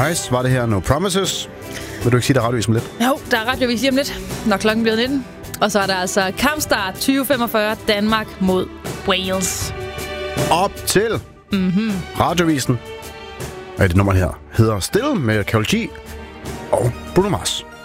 Ice var det her. No Promises. Vil du ikke sige, der er radiovis om lidt? Jo, der er radiovis lige om lidt, når klokken bliver 19. Og så er der altså kampstart 2045 Danmark mod Wales. Op til radiovisen. Og det nummer her hedder Still med Karol G og Bruno Mars.